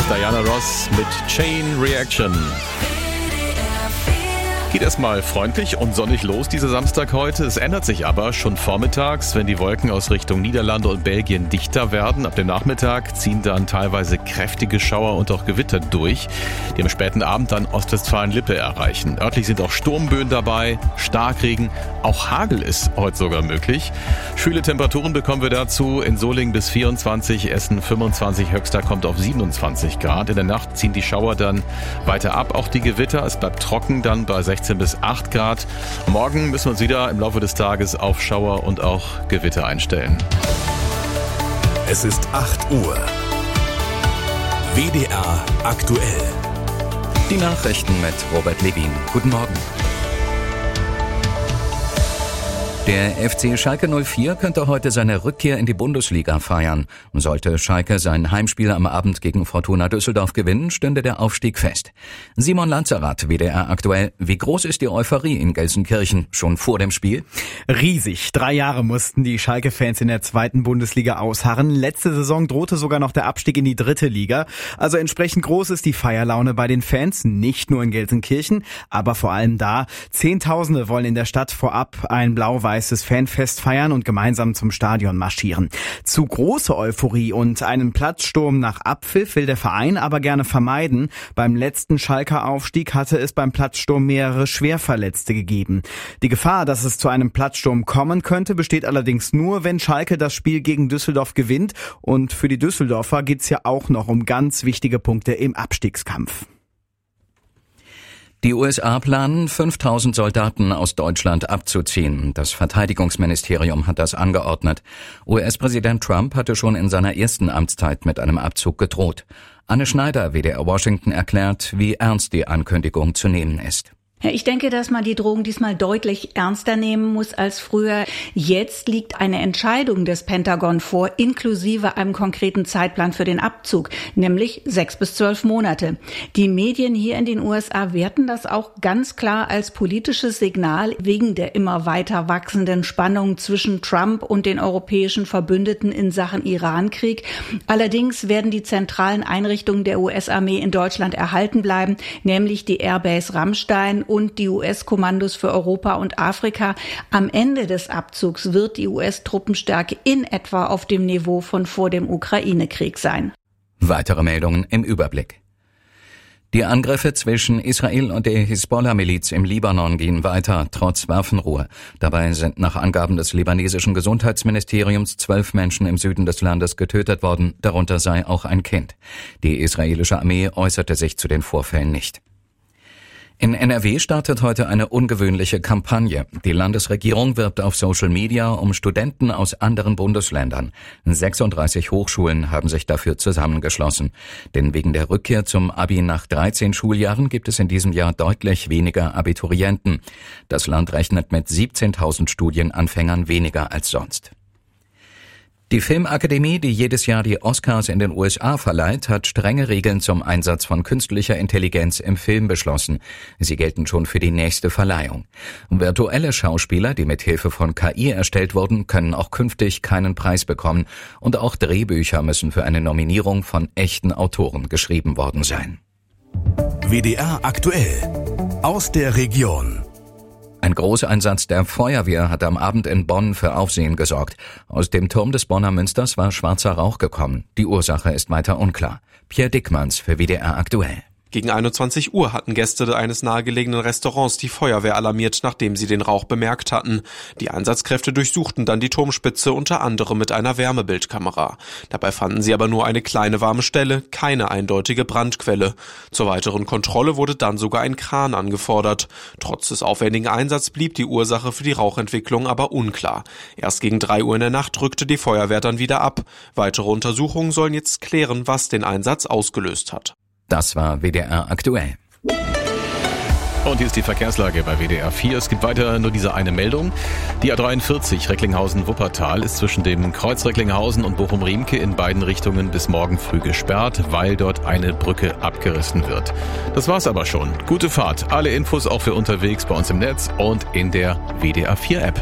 Diana Ross mit Chain Reaction. Geht erstmal freundlich und sonnig los dieser Samstag heute. Es ändert sich aber schon vormittags, wenn die Wolken aus Richtung Niederlande und Belgien dichter werden. Ab dem Nachmittag ziehen dann teilweise kräftige Schauer und auch Gewitter durch, die am späten Abend dann Ostwestfalen-Lippe erreichen. Örtlich sind auch Sturmböen dabei, Starkregen, auch Hagel ist heute sogar möglich. Schwüle Temperaturen bekommen wir dazu in Solingen bis 24, Essen 25, höchster kommt auf 27 Grad. In der Nacht ziehen die Schauer dann weiter ab, auch die Gewitter. Es bleibt trocken dann bei 16 bis 8 Grad. Morgen müssen wir uns wieder im Laufe des Tages auf Schauer und auch Gewitter einstellen. Es ist 8 Uhr. WDR aktuell. Die Nachrichten mit Robert Levin. Guten Morgen. Der FC Schalke 04 könnte heute seine Rückkehr in die Bundesliga feiern. Sollte Schalke sein Heimspiel am Abend gegen Fortuna Düsseldorf gewinnen, stünde der Aufstieg fest. Simon Lanzerath, WDR aktuell. Wie groß ist die Euphorie in Gelsenkirchen schon vor dem Spiel? Riesig. 3 Jahre mussten die Schalke-Fans in der 2. Bundesliga ausharren. Letzte Saison drohte sogar noch der Abstieg in die 3. Liga. Also entsprechend groß ist die Feierlaune bei den Fans, nicht nur in Gelsenkirchen, aber vor allem da. Zehntausende wollen in der Stadt vorab ein blau-weißes Fanfest feiern und gemeinsam zum Stadion marschieren. Zu große Euphorie und einen Platzsturm nach Abpfiff will der Verein aber gerne vermeiden. Beim letzten Schalker Aufstieg hatte es beim Platzsturm mehrere Schwerverletzte gegeben. Die Gefahr, dass es zu einem Platzsturm kommen könnte, besteht allerdings nur, wenn Schalke das Spiel gegen Düsseldorf gewinnt. Und für die Düsseldorfer geht's ja auch noch um ganz wichtige Punkte im Abstiegskampf. Die USA planen, 5000 Soldaten aus Deutschland abzuziehen. Das Verteidigungsministerium hat das angeordnet. US-Präsident Trump hatte schon in seiner ersten Amtszeit mit einem Abzug gedroht. Anne Schneider, WDR Washington, erklärt, wie ernst die Ankündigung zu nehmen ist. Ja, ich denke, dass man die Drohung diesmal deutlich ernster nehmen muss als früher. Jetzt liegt eine Entscheidung des Pentagon vor, inklusive einem konkreten Zeitplan für den Abzug, nämlich 6 bis 12 Monate. Die Medien hier in den USA werten das auch ganz klar als politisches Signal wegen der immer weiter wachsenden Spannung zwischen Trump und den europäischen Verbündeten in Sachen Irankrieg. Allerdings werden die zentralen Einrichtungen der US-Armee in Deutschland erhalten bleiben, nämlich die Airbase Ramstein und die US-Kommandos für Europa und Afrika. Am Ende des Abzugs wird die US-Truppenstärke in etwa auf dem Niveau von vor dem Ukraine-Krieg sein. Weitere Meldungen im Überblick. Die Angriffe zwischen Israel und der Hisbollah-Miliz im Libanon gehen weiter, trotz Waffenruhe. Dabei sind nach Angaben des libanesischen Gesundheitsministeriums 12 Menschen im Süden des Landes getötet worden, darunter sei auch ein Kind. Die israelische Armee äußerte sich zu den Vorfällen nicht. In NRW startet heute eine ungewöhnliche Kampagne. Die Landesregierung wirbt auf Social Media um Studenten aus anderen Bundesländern. 36 Hochschulen haben sich dafür zusammengeschlossen. Denn wegen der Rückkehr zum Abi nach 13 Schuljahren gibt es in diesem Jahr deutlich weniger Abiturienten. Das Land rechnet mit 17.000 Studienanfängern weniger als sonst. Die Filmakademie, die jedes Jahr die Oscars in den USA verleiht, hat strenge Regeln zum Einsatz von künstlicher Intelligenz im Film beschlossen. Sie gelten schon für die nächste Verleihung. Virtuelle Schauspieler, die mit Hilfe von KI erstellt wurden, können auch künftig keinen Preis bekommen. Und auch Drehbücher müssen für eine Nominierung von echten Autoren geschrieben worden sein. WDR aktuell. Aus der Region. Ein Großeinsatz der Feuerwehr hat am Abend in Bonn für Aufsehen gesorgt. Aus dem Turm des Bonner Münsters war schwarzer Rauch gekommen. Die Ursache ist weiter unklar. Pierre Dickmanns für WDR aktuell. Gegen 21 Uhr hatten Gäste eines nahegelegenen Restaurants die Feuerwehr alarmiert, nachdem sie den Rauch bemerkt hatten. Die Einsatzkräfte durchsuchten dann die Turmspitze, unter anderem mit einer Wärmebildkamera. Dabei fanden sie aber nur eine kleine warme Stelle, keine eindeutige Brandquelle. Zur weiteren Kontrolle wurde dann sogar ein Kran angefordert. Trotz des aufwendigen Einsatzes blieb die Ursache für die Rauchentwicklung aber unklar. Erst gegen 3 Uhr in der Nacht rückte die Feuerwehr dann wieder ab. Weitere Untersuchungen sollen jetzt klären, was den Einsatz ausgelöst hat. Das war WDR aktuell. Und hier ist die Verkehrslage bei WDR 4. Es gibt weiter nur diese eine Meldung. Die A43 Recklinghausen-Wuppertal ist zwischen dem Kreuz Recklinghausen und Bochum-Riemke in beiden Richtungen bis morgen früh gesperrt, weil dort eine Brücke abgerissen wird. Das war's aber schon. Gute Fahrt. Alle Infos auch für unterwegs bei uns im Netz und in der WDR 4 App.